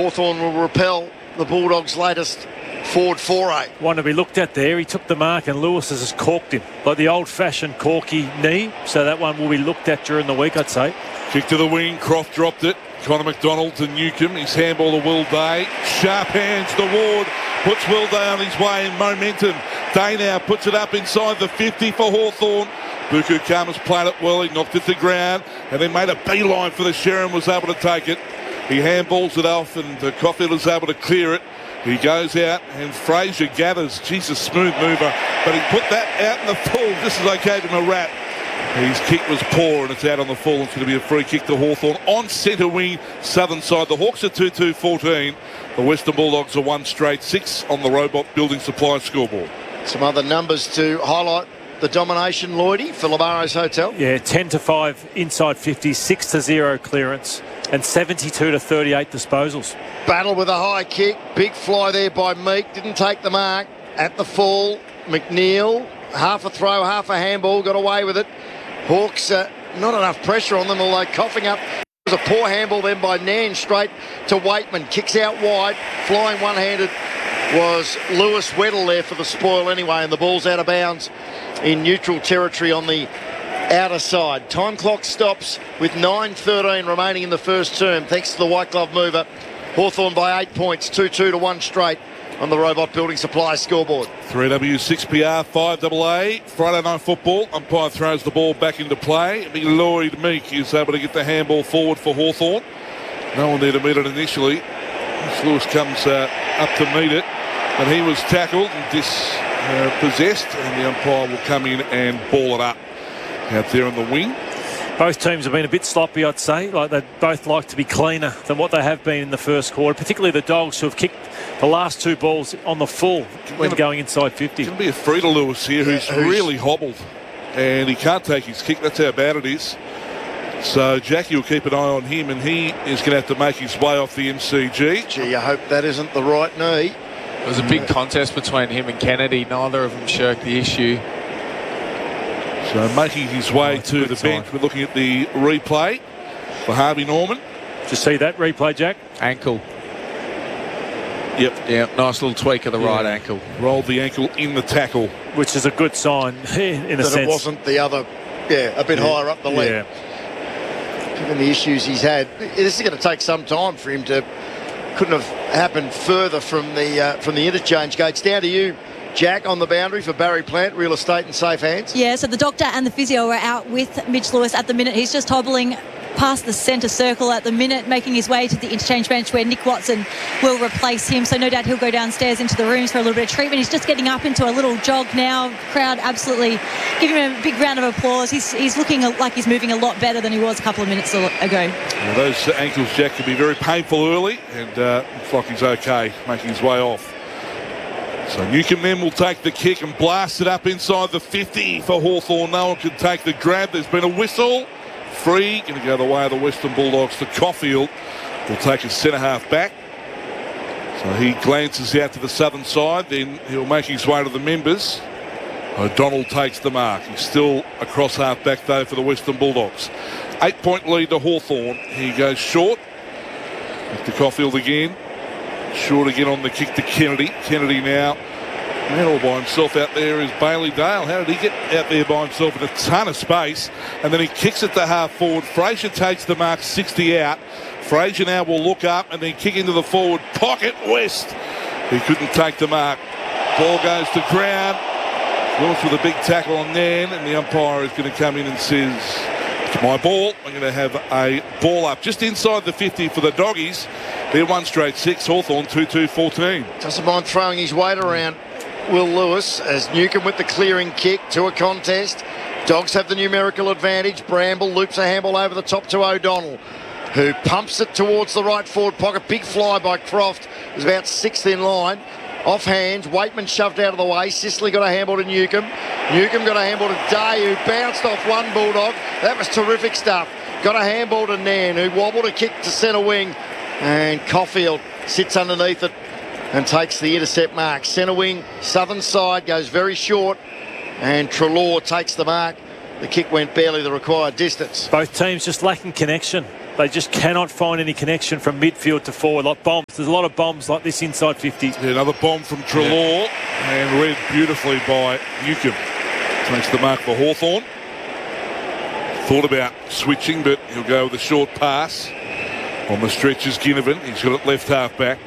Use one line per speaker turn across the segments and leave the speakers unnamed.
Hawthorn will repel the Bulldogs' latest forward foray.
One to be looked at there. He took the mark and Lewis has just corked him. Like the old-fashioned corky knee. So that one will be looked at during the week, I'd say.
Kick to the wing. Croft dropped it. Connor McDonald to Newcomb. His handball to Will Day. Sharp hands to Ward. Puts Will Day on his way in momentum. Day now puts it up inside the 50 for Hawthorn. Buku Kama's played it well. He knocked it to ground and then made a beeline for the Sherrin. Was able to take it. He handballs it off and Caulfield is able to clear it. He goes out and Fraser gathers. Jesus, smooth mover. But he put that out in the full just as I gave him a rap. His kick was poor and it's out on the full. It's going to be a free kick to Hawthorn on centre wing, southern side. The Hawks are 2-2-14. The Western Bulldogs are 1 straight 6 on the Robot Building Supply scoreboard.
Some other numbers to highlight the domination, Lloydie, for Lamaro's Hotel.
Yeah, 10-5 inside 50, 6-0 clearance and 72-38 disposals.
Battle with a high kick. Big fly there by Meek. Didn't take the mark. At the full, McNeil. Half a throw, half a handball. Got away with it. Hawks, not enough pressure on them, although coughing up. It was a poor handball then by Nan straight to Waitman. Kicks out wide. Flying one-handed was Lewis Weddle there for the spoil anyway, and the ball's out of bounds in neutral territory on the outer side. Time clock stops with 9:13 remaining in the first term, thanks to the white glove mover. Hawthorn by 8 points, 2-2 to 1 straight on the Robot Building Supply scoreboard.
3W, 6PR, 5AA. Friday night football. Umpire throws the ball back into play. Big Lloyd Meek is able to get the handball forward for Hawthorn. No one there to meet it initially. Lewis comes up to meet it, but he was tackled and dispossessed, and the umpire will come in and ball it up out there on the wing.
Both teams have been a bit sloppy, I'd say. Like they both like to be cleaner than what they have been in the first quarter, particularly the Dogs, who have kicked the last 2 balls on the full when going inside 50.
It's going to be a free to Lewis here, who's really hobbled, and he can't take his kick. That's how bad it is. So Jackie will keep an eye on him, and he is going to have to make his way off the MCG.
Gee, I hope that isn't the right knee.
It was a big contest between him and Kennedy. Neither of them shirked the issue.
So making his way to the bench, we're looking at the replay for Harvey Norman.
Did you see that replay, Jack?
Ankle.
Yep.
Yeah, nice little tweak of the right ankle.
Rolled the ankle in the tackle.
Which is a good sign in a sense.
It wasn't the other, a bit higher up the leg.
Yeah.
Given the issues he's had, this is going to take some time for him to. Couldn't have happened further from the interchange gates. Down to you, Jack, on the boundary for Barry Plant, real estate in safe hands.
Yeah, so the doctor and the physio are out with Mitch Lewis at the minute. He's just hobbling past the centre circle at the minute, making his way to the interchange bench where Nick Watson will replace him. So no doubt he'll go downstairs into the rooms for a little bit of treatment. He's just getting up into a little jog now. Crowd absolutely giving him a big round of applause. He's looking like he's moving a lot better than he was a couple of minutes ago.
Well, those ankles, Jack, can be very painful early, and looks like he's okay, making his way off. So Newcomb then will take the kick and blast it up inside the 50 for Hawthorn. No one can take the grab. There's been a whistle. Free, going to go the way of the Western Bulldogs to Caulfield. Will take his centre-half back. So he glances out to the southern side, then he'll make his way to the members. O'Donnell takes the mark. He's still across half-back, though, for the Western Bulldogs. 8-point lead to Hawthorn. He goes short. Back to Caulfield again. Short again on the kick to Kennedy. Kennedy now. Man all by himself out there is Bailey Dale. How did he get out there by himself in a ton of space? And then he kicks it to half forward. Fraser takes the mark, 60 out. Fraser now will look up and then kick into the forward pocket. West. He couldn't take the mark. Ball goes to ground. Lewis with a big tackle on Nan, and the umpire is going to come in and says, "It's my ball. I'm going to have a ball up." Just inside the 50 for the Doggies. They're 1 straight 6. Hawthorn 2-2-14.
Doesn't mind throwing his weight around, Will Lewis, as Newcomb with the clearing kick to a contest. Dogs have the numerical advantage. Bramble loops a handball over the top to O'Donnell, who pumps it towards the right forward pocket. Big fly by Croft. It was about 6th in line. Off hands, Waitman shoved out of the way. Sicily got a handball to Newcomb. Newcomb got a handball to Day, who bounced off one Bulldog. That was terrific stuff. Got a handball to Nan, who wobbled a kick to centre wing. And Caulfield sits underneath it and takes the intercept mark. Centre wing, southern side, goes very short. And Treloar takes the mark. The kick went barely the required distance.
Both teams just lacking connection. they just cannot find any connection from midfield to forward, like bombs. There's a lot of bombs like this inside 50.
Yeah, another bomb from Treloar and read beautifully by Newcombe. Takes the mark for Hawthorn. Thought about switching, but he'll go with a short pass. On the stretch is Ginnivan. He's got it left half back.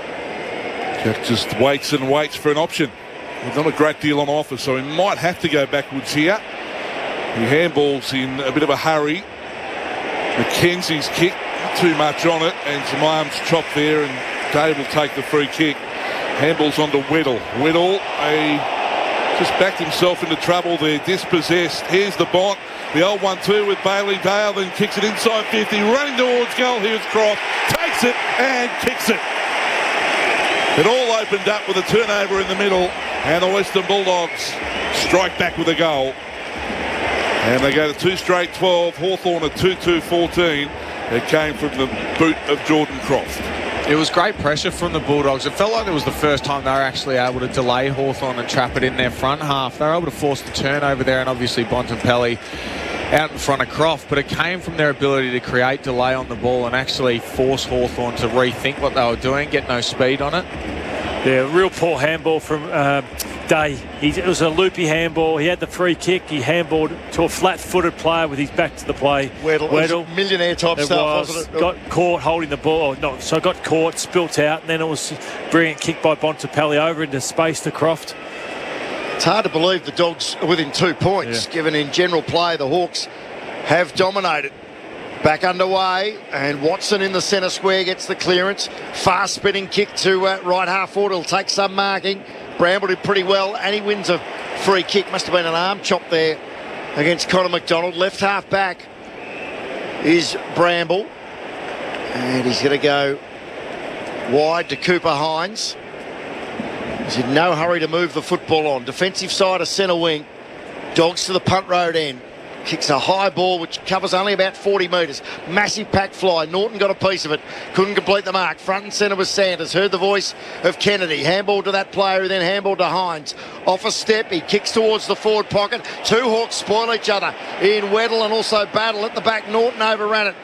Jack just waits and waits for an option. There's not a great deal on offer, so he might have to go backwards here. He handballs in a bit of a hurry. McKenzie's kick, not too much on it, and some arms chopped there, and Dave will take the free kick. Handballs onto Weddle. Weddle just backed himself into trouble there, dispossessed. Here's the Bont. The old 1-2 with Bailey Dale, then kicks it inside 50, running towards goal. Here's Croft, takes it and kicks it. It all opened up with a turnover in the middle, and the Western Bulldogs strike back with a goal. And they go to 2 straight 12, Hawthorn at 2-2-14. It came from the boot of Jordan Croft.
It was great pressure from the Bulldogs. It felt like it was the first time they were actually able to delay Hawthorn and trap it in their front half. They were able to force the turnover there, and obviously Bontempelli out in front of Croft, but it came from their ability to create delay on the ball and actually force Hawthorn to rethink what they were doing, get no speed on it.
Yeah, real poor handball from Day. It was a loopy handball. He had the free kick. He handballed to a flat-footed player with his back to the play.
Weddle. Millionaire type stuff, wasn't it?
Got caught holding the ball. So got caught, spilt out, and then it was a brilliant kick by Bontempelli over into space to Croft.
It's hard to believe the Dogs are within 2 points, given in general play the Hawks have dominated. Back underway, and Watson in the centre square gets the clearance. Fast spinning kick to right half forward. He'll take some marking. Bramble did pretty well, and he wins a free kick. Must have been an arm chop there against Connor McDonald. Left half back is Bramble, and he's going to go wide to Cooper Hines. He's in no hurry to move the football on. Defensive side of centre wing. Dogs to the punt road end. Kicks a high ball which covers only about 40 metres. Massive pack fly. Norton got a piece of it. Couldn't complete the mark. Front and centre was Sanders. Heard the voice of Kennedy. Handball to that player, then handball to Hines. Off a step. He kicks towards the forward pocket. 2 Hawks spoil each other in Weddle and also Battle at the back. Norton overran it.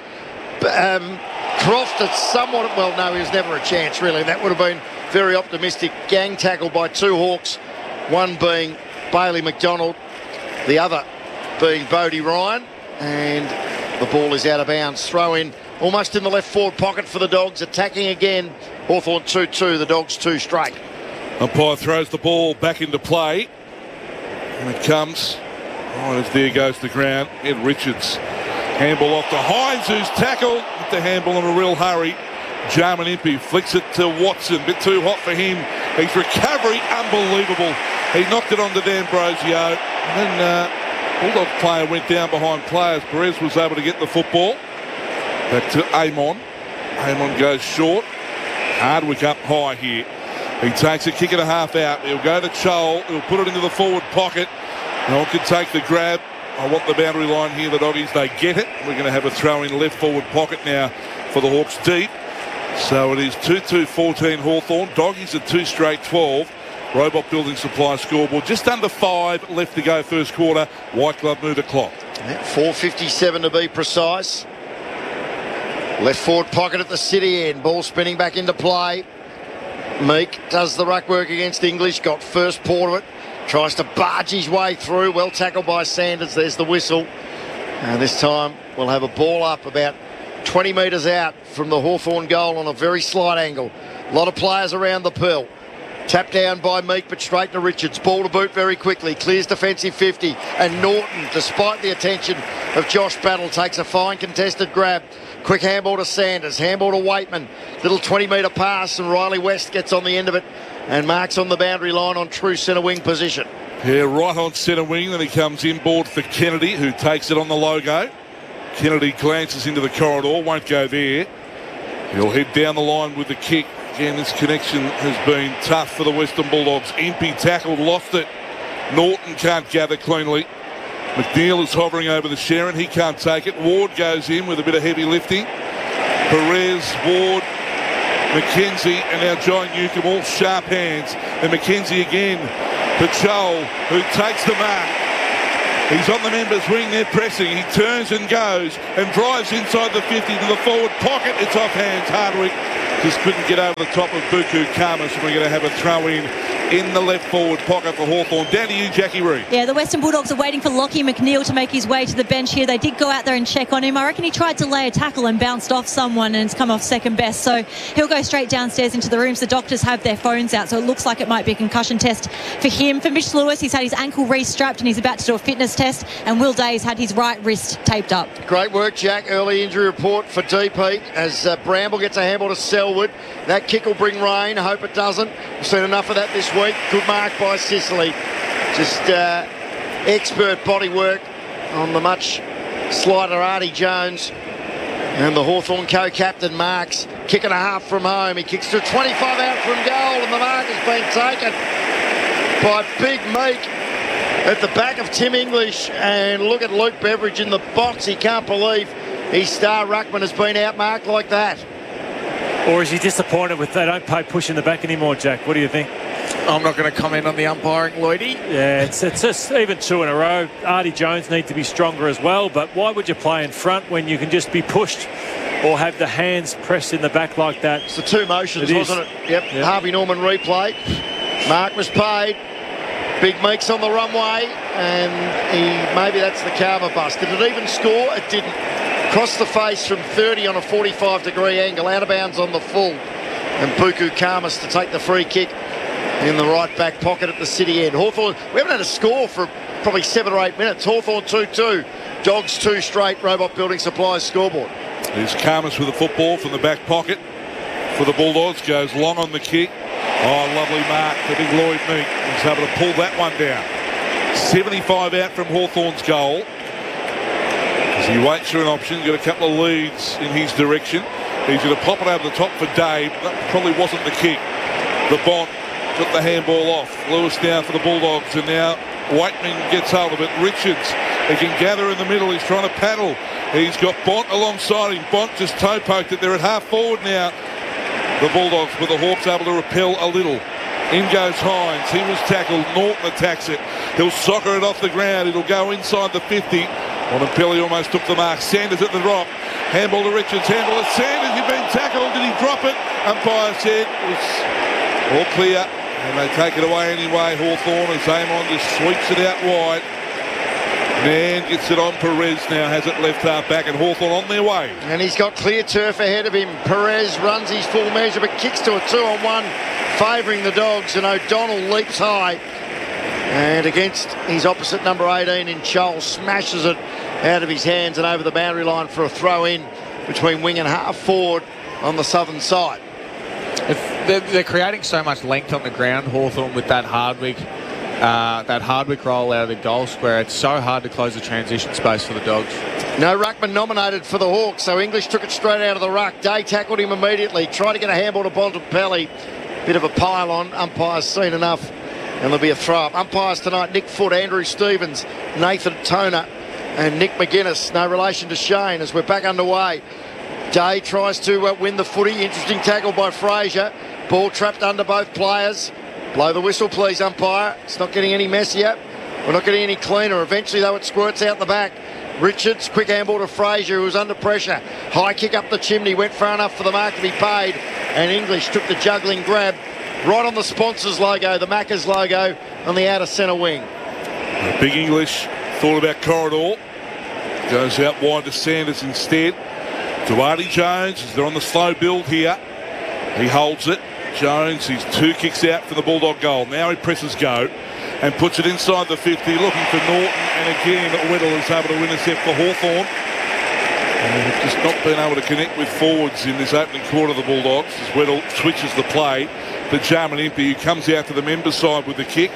Croft at somewhat... Well, no, he was never a chance, really. That would have been very optimistic. Gang tackle by 2 Hawks. One being Bailey McDonald. The other being Bodie Ryan, and the ball is out of bounds. Throw in almost in the left forward pocket for the Dogs. Attacking again. Hawthorn 2-2, the Dogs 2 straight.
Umpire throws the ball back into play, and it comes. Oh, as there goes the ground. Ed Richards. Handball off to Hines, who's tackled with the handball in a real hurry. Jarman Impey flicks it to Watson. Bit too hot for him. His recovery, unbelievable. He knocked it on to D'Ambrosio. And then Bulldog player went down behind players. Perez was able to get the football. Back to Amon. Amon goes short. Hardwick up high here. He takes a kick and a half out. He'll go to Chol. He'll put it into the forward pocket. Noel can take the grab. I want the boundary line here. The Doggies, they get it. We're going to have a throw in left forward pocket now for the Hawks deep. So it is 2-2-14 Hawthorn. Doggies at 2 straight 12. Robot Building Supply scoreboard. Just under 5 left to go first quarter. White Glove move the clock.
4:57 to be precise. Left forward pocket at the city end. Ball spinning back into play. Meek does the ruck work against English. Got first paw to it. Tries to barge his way through. Well tackled by Sanders. There's the whistle. And this time we'll have a ball up about 20 metres out from the Hawthorn goal on a very slight angle. A lot of players around the pill. Tapped down by Meek, but straight to Richards. Ball to boot very quickly. Clears defensive 50. And Norton, despite the attention of Josh Battle, takes a fine contested grab. Quick handball to Sanders. Handball to Waitman. Little 20-metre pass, and Riley West gets on the end of it and marks on the boundary line on true centre wing position.
Yeah, right on centre wing. Then he comes inboard for Kennedy, who takes it on the logo. Kennedy glances into the corridor. Won't go there. He'll head down the line with the kick. Again, this connection has been tough for the Western Bulldogs. Impey tackled, lost it. Norton can't gather cleanly. McNeil is hovering over the Sharon. He can't take it. Ward goes in with a bit of heavy lifting. Perez, Ward, McKenzie, and now John Newcombe, all sharp hands. And McKenzie again to Chol, who takes the mark. He's on the members' wing, they're pressing. He turns and goes and drives inside the 50 to the forward pocket. It's off hands. Hardwick just couldn't get over the top of Buku Khamis, and we're going to have a throw in the left forward pocket for Hawthorn. Down to you, Jackie Reid.
Yeah, the Western Bulldogs are waiting for Lockie McNeil to make his way to the bench here. They did go out there and check on him. I reckon he tried to lay a tackle and bounced off someone, and it's come off second best. So he'll go straight downstairs into the rooms. The doctors have their phones out, so it looks like it might be a concussion test for him. For Mitch Lewis, he's had his ankle re-strapped and he's about to do a fitness test. And Will Day's had his right wrist taped up.
Great work, Jack. Early injury report for DP as Bramble gets a handball to Selwood. That kick will bring rain. I hope it doesn't. We've seen enough of that this week. Good mark by Sicily. Just expert body work on the much slighter Artie Jones. And the Hawthorn co-captain Marks, kick and a half from home. He kicks to 25 out from goal, and the mark has been taken by Big Meek at the back of Tim English. And look at Luke Beveridge in the box. He can't believe his star ruckman has been outmarked like that.
Or is he disappointed with they don't pay push in the back anymore, Jack? What do you think?
I'm not going to comment on the umpiring, Lloydie.
Yeah, it's just even two in a row. Artie Jones need to be stronger as well, but why would you play in front when you can just be pushed or have the hands pressed in the back like that?
It's the two motions, wasn't it? Yep. Harvey Norman replay. Mark was paid. Big Meek's on the runway, and maybe that's the karma bus. Did it even score? It didn't. Crossed the face from 30 on a 45-degree angle, out of bounds on the full. And Buku Khamis to take the free kick in the right back pocket at the city end. Hawthorn, we haven't had a score for probably 7 or 8 minutes. Hawthorn 2-2. Dogs 2 straight. Robot Building Supplies scoreboard.
There's Khamis with the football from the back pocket for the Bulldogs. Goes long on the kick. Oh, lovely mark for Big Lloyd Meek. He's able to pull that one down. 75 out from Hawthorn's goal. As he waits for an option, got a couple of leads in his direction. He's going to pop it over the top for Dave. That probably wasn't the kick. The Bont took the handball off. Lewis down for the Bulldogs, and now Waitman gets hold of it. Richards, he can gather in the middle. He's trying to paddle. He's got Bont alongside him. Bont just toe poked it. They're at half forward now. The Bulldogs, but the Hawks able to repel a little. In goes Hines. He was tackled. Norton attacks it. He'll soccer it off the ground. It'll go inside the 50. Montempelli almost took the mark. Sanders at the drop. Handball to Richards. Handball to Sanders. He's been tackled. Did he drop it? Umpire said it was all clear. And they take it away anyway. Hawthorn as Amon just sweeps it out wide. Man gets it on. Perez now has it left half back, and Hawthorn on their way.
And he's got clear turf ahead of him. Perez runs his full measure but kicks to a 2-on-1 favouring the Dogs, and O'Donnell leaps high. And against his opposite number 18 in Chol, smashes it out of his hands and over the boundary line for a throw in between wing and half forward on the southern side.
They're creating so much length on the ground, Hawthorn, with that Hardwick roll out of the goal square. It's so hard to close the transition space for the Dogs.
No ruckman nominated for the Hawks, so English took it straight out of the ruck. Day tackled him immediately, tried to get a handball to Bontempelli. Bit of a pile-on. Umpire's seen enough, and there'll be a throw-up. Umpires tonight: Nick Foote, Andrew Stevens, Nathan Toner, and Nick McGuinness. No relation to Shane as we're back underway. Day tries to win the footy. Interesting tackle by Fraser. Ball trapped under both players. Blow the whistle, please, umpire. It's not getting any messier. We're not getting any cleaner. Eventually, though, it squirts out the back. Richards, quick handball to Fraser, who was under pressure. High kick up the chimney, went far enough for the mark to be paid. And English took the juggling grab right on the sponsors logo, the Macca's logo, on the outer centre wing.
Big English thought about corridor. Goes out wide to Sanders instead. To Artie Jones, as they're on the slow build here. He holds it. Jones, he's 2 kicks out for the Bulldog goal. Now he presses go and puts it inside the 50, looking for Norton. And again, Weddle is able to intercept for Hawthorn. And they've just not been able to connect with forwards in this opening quarter of the Bulldogs as Weddle switches the play to Jarman Impey, who comes out to the members' side with the kick.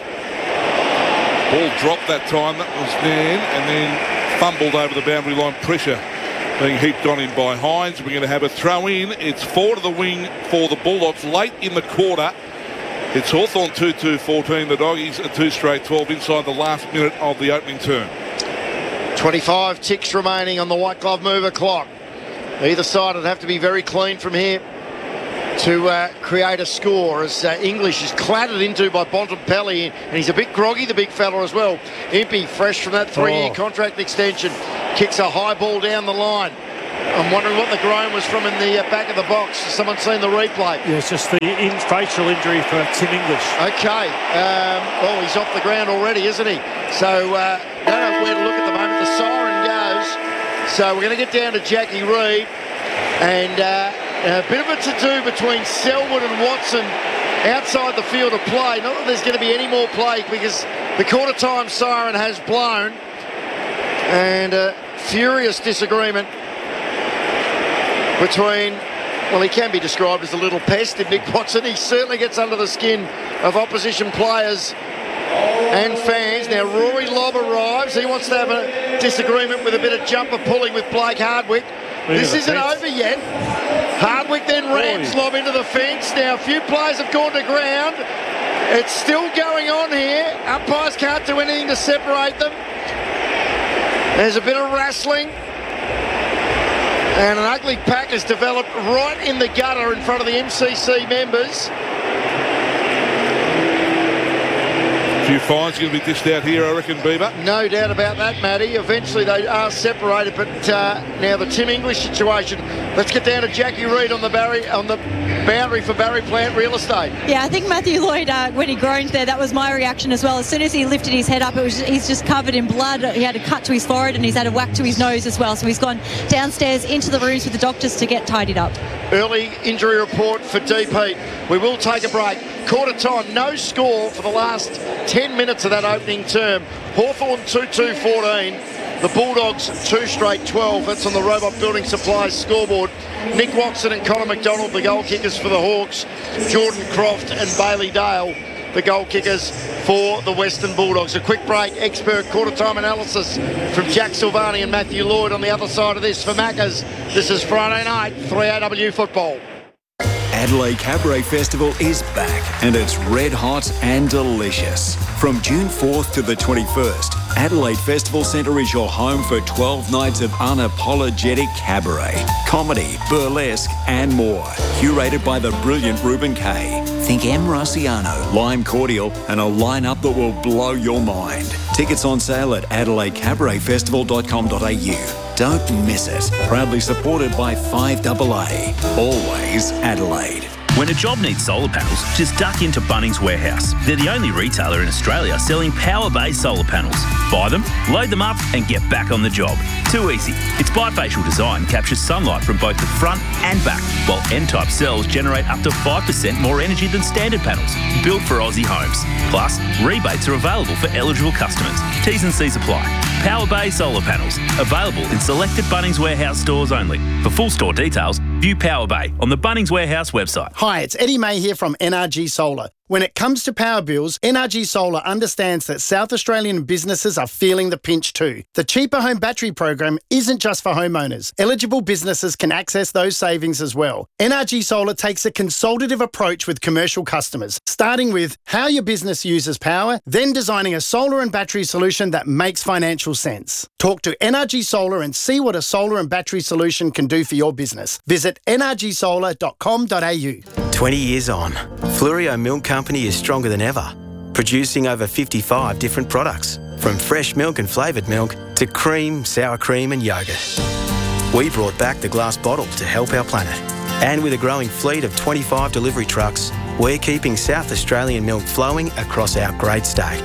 Ball dropped that time. That was Dan, and then fumbled over the boundary line. Pressure being heaped on him by Hines. We're going to have a throw in. It's forward of the wing for the Bulldogs late in the quarter. It's Hawthorn 2-2-14. The Doggies are 2 straight 12 inside the last minute of the opening term.
25 ticks remaining on the white glove mover clock. Either side would have to be very clean from here to create a score as English is clattered into by Bontempelli, and he's a bit groggy, the big fella as well. Impey, fresh from that 3-year contract extension, kicks a high ball down the line. I'm wondering what the groan was from in the back of the box. Has someone seen the replay?
Yeah, it's just the facial injury for Tim English.
Okay. Well, he's off the ground already, isn't he? So, don't know where to look at the moment. The siren goes. So we're going to get down to Jackie Reid. And a bit of a to-do between Selwood and Watson outside the field of play. Not that there's going to be any more play because the quarter-time siren has blown. And a furious disagreement between, well, he can be described as a little pest in Nick Watson. He certainly gets under the skin of opposition players and fans. Now, Rory Lobb arrives. He wants to have a disagreement with a bit of jumper pulling with Blake Hardwick. This isn't over yet. Hardwick then rams Lobb into the fence. Now, a few players have gone to ground. It's still going on here. Umpires can't do anything to separate them. There's a bit of wrestling. And an ugly pack has developed right in the gutter in front of the MCC members.
A few fines going to be dished out here, I reckon, Beaver.
No doubt about that, Matty. Eventually they are separated, but now the Tim English situation. Let's get down to Jackie Reid on the boundary for Barry Plant Real Estate.
Yeah, I think Matthew Lloyd, when he groaned there, that was my reaction as well. As soon as he lifted his head up, he's just covered in blood. He had a cut to his forehead and he's had a whack to his nose as well. So he's gone downstairs into the rooms with the doctors to get tidied up. Early
injury report for DP. We will take a break. Quarter time, no score for the last 10 minutes of that opening term. Hawthorn 2-2-14. The Bulldogs 2 straight 12. That's on the Robot Building Supplies scoreboard. Nick Watson and Connor McDonald, the goal kickers for the Hawks. Jordan Croft and Bailey Dale, the goal kickers for the Western Bulldogs. A quick break. Expert quarter-time analysis from Jack Silvani and Matthew Lloyd on the other side of this for Maccas. This is Friday night, 3AW football.
Adelaide Cabaret Festival is back and it's red hot and delicious. From June 4th to the 21st, Adelaide Festival Centre is your home for 12 nights of unapologetic cabaret, comedy, burlesque and more. Curated by the brilliant Ruben Kay. Think M. Rossiano, Lime Cordial and a lineup that will blow your mind. Tickets on sale at adelaidecabaretfestival.com.au. Don't miss it. Proudly supported by 5AA. Always Adelaide.
When a job needs solar panels, just duck into Bunnings Warehouse. They're the only retailer in Australia selling power-based solar panels. Buy them, load them up and get back on the job. Too easy. Its bifacial design captures sunlight from both the front and back, while N-type cells generate up to 5% more energy than standard panels. Built for Aussie homes. Plus, rebates are available for eligible customers. T's and C's apply. Power Bay solar panels. Available in selected Bunnings Warehouse stores only. For full store details, view Power Bay on the Bunnings Warehouse website.
Hi, it's Eddie May here from NRG Solar. When it comes to power bills, NRG Solar understands that South Australian businesses are feeling the pinch too. The Cheaper Home Battery program isn't just for homeowners. Eligible businesses can access those savings as well. NRG Solar takes a consultative approach with commercial customers, starting with how your business uses power, then designing a solar and battery solution that makes financial sense. Talk to NRG Solar and see what a solar and battery solution can do for your business. Visit nrgsolar.com.au.
20 years on, Fluorio Milk Company is stronger than ever, producing over 55 different products, from fresh milk and flavoured milk to cream, sour cream and yoghurt. We brought back the glass bottle to help our planet. And with a growing fleet of 25 delivery trucks, we're keeping South Australian milk flowing across our great state.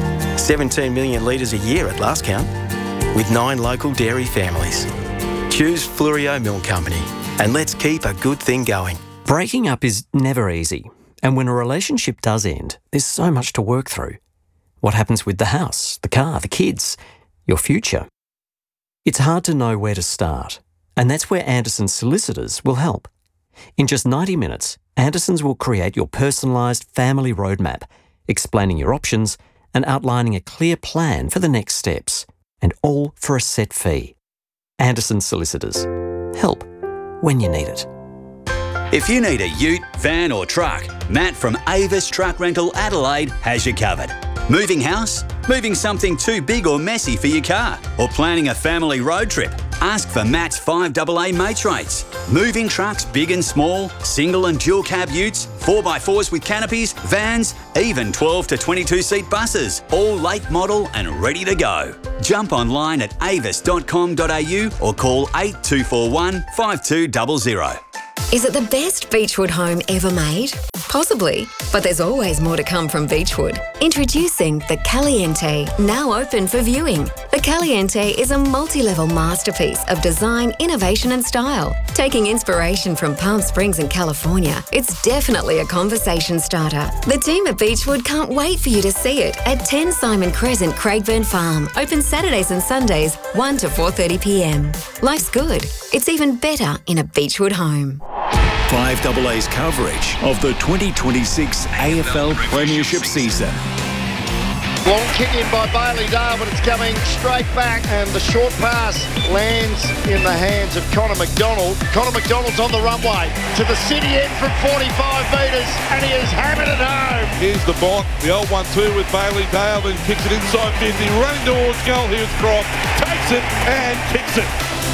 17 million litres a year at last count, with 9 local dairy families. Choose Fluorio Milk Company, and let's keep a good thing going.
Breaking up is never easy, and when a relationship does end, there's so much to work through. What happens with the house, the car, the kids, your future? It's hard to know where to start, and that's where Anderson's Solicitors will help. In just 90 minutes, Anderson's will create your personalised family roadmap, explaining your options and outlining a clear plan for the next steps, and all for a set fee. Anderson's Solicitors. Help when you need it.
If you need a ute, van or truck, Matt from Avis Truck Rental Adelaide has you covered. Moving house? Moving something too big or messy for your car? Or planning a family road trip? Ask for Matt's 5AA mates rates. Moving trucks big and small, single and dual cab utes, 4x4s with canopies, vans, even 12 to 22 seat buses, all late model and ready to go. Jump online at avis.com.au or call 8241 5200.
Is it the best Beechwood home ever made? Possibly, but there's always more to come from Beechwood. Introducing the Caliente, now open for viewing. The Caliente is a multi-level masterpiece of design, innovation and style. Taking inspiration from Palm Springs in California, it's definitely a conversation starter. The team at Beechwood can't wait for you to see it at 10 Simon Crescent, Craigburn Farm. Open Saturdays and Sundays, 1 to 4:30pm. Life's good. It's even better in a Beechwood home.
5AA's coverage of the 2026 AFL Premiership season.
Long kick in by Bailey Dale, but it's coming straight back, and the short pass lands in the hands of Connor McDonald. Connor McDonald's on the runway to the city end from 45 metres, and he has hammered it home.
Here's the bot, the old 1-2 with Bailey Dale, then kicks it inside 50, running towards goal. Here's Croft, takes it and kicks it.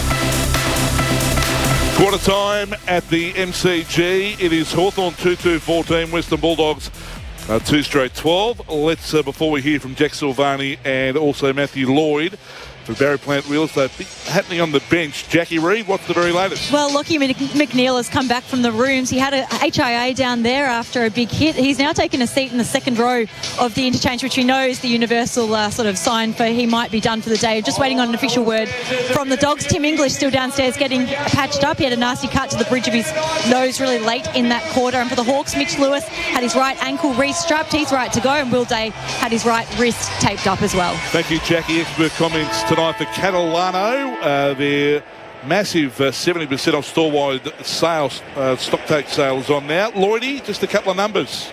Quarter time at the MCG. It is Hawthorn 2-2-14, Western Bulldogs 2 straight 12. Let's, before we hear from Jack Silvani and also Matthew Lloyd, for Barry Plant Real Estate, happening on the bench. Jackie Reid, what's the very latest?
Well, Lockie McNeil has come back from the rooms. He had a HIA down there after a big hit. He's now taken a seat in the second row of the interchange, which we know is the universal sort of sign for he might be done for the day. Just waiting on an official word from the Dogs. Tim English still downstairs getting patched up. He had a nasty cut to the bridge of his nose really late in that quarter. And for the Hawks, Mitch Lewis had his right ankle re-strapped. He's right to go. And Will Day had his right wrist taped up as well.
Thank you, Jackie. Expert comments tonight for Catalano. Their massive 70% off store-wide sales, stock take sales on now. Lloydie, just a couple of numbers.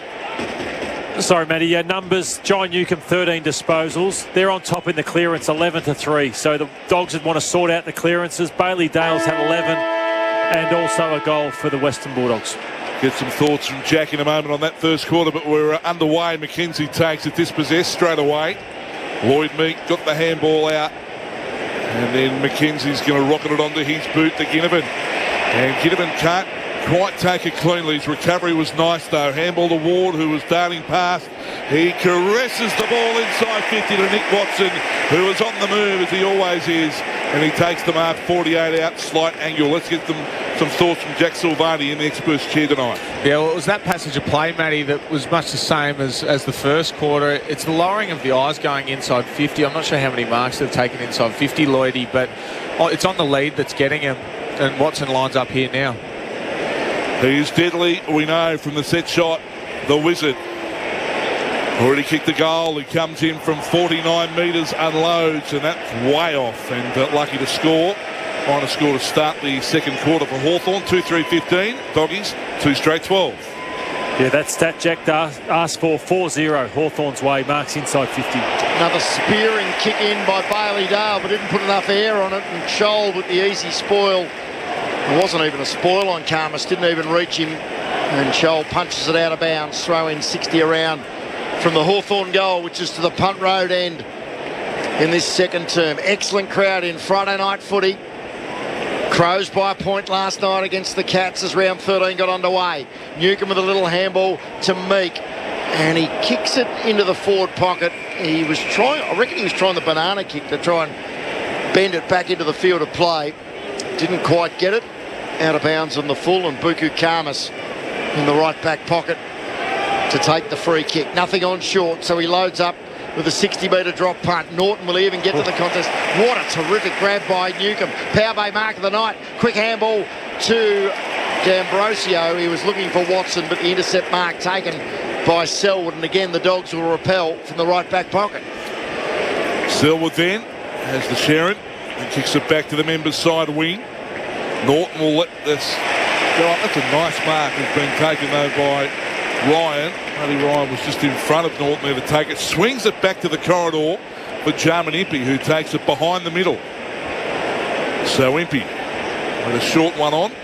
Sorry, Matty. Yeah, numbers. John Newcomb, 13 disposals. They're on top in the clearance, 11-3. So the Dogs would want to sort out the clearances. Bailey Dale's had 11 and also a goal for the Western Bulldogs.
Get some thoughts from Jack in a moment on that first quarter, but we're underway. McKenzie takes it dispossessed straight away. Lloyd Meek got the handball out. And then McKenzie's going to rocket it onto his boot to Ginnivan. And Ginnivan can't quite take it cleanly. His recovery was nice though. Handball to Ward, who was darting past. He caresses the ball inside 50 to Nick Watson, who is on the move as he always is. And he takes the mark 48 out, slight angle. Let's get some thoughts from Jack Silvani in the experts chair tonight.
Yeah, well, it was that passage of play, Matty, that was much the same as the first quarter. It's the lowering of the eyes going inside 50. I'm not sure how many marks they've taken inside 50, Lloydie, but it's on the lead that's getting him. And Watson lines up here now.
He's deadly, we know, from the set shot. The Wizard already kicked the goal. He comes in from 49 metres, unloads, and that's way off. And lucky to score. Trying to score to start the second quarter for Hawthorn. 2-3-15. Doggies, 2 straight 12.
Yeah, that stat Jack asked for 4-0 Hawthorn's way. Marks inside 50.
Another spearing kick in by Bailey Dale, but didn't put enough air on it. And Scholl with the easy spoil. There wasn't even a spoil on Karmas, didn't even reach him. And Scholl punches it out of bounds, throw in 60 around from the Hawthorn goal, which is to the Punt Road end in this second term. Excellent crowd in Friday night footy. Crows by a point last night against the Cats as round 13 got underway. Newcomb with a little handball to Meek, and he kicks it into the forward pocket. He was trying, I reckon he was trying the banana kick to try and bend it back into the field of play. Didn't quite get it. Out of bounds on the full, and Buku Karmas in the right back pocket to take the free kick. Nothing on short, so he loads up with a 60-metre drop punt. Norton will even get to the contest. What a terrific grab by Newcomb. Power Bay mark of the night. Quick handball to D'Ambrosio. He was looking for Watson, but the intercept mark taken by Selwood. And again, the Dogs will repel from the right back pocket.
Selwood then has the Sharon and kicks it back to the members' side wing. Norton will let this go up. That's a nice mark. It's been taken though by Ryan. Only Ryan was just in front of Norton there to take it. Swings it back to the corridor for Jarman Impey, who takes it behind the middle. So Impey with a short one on.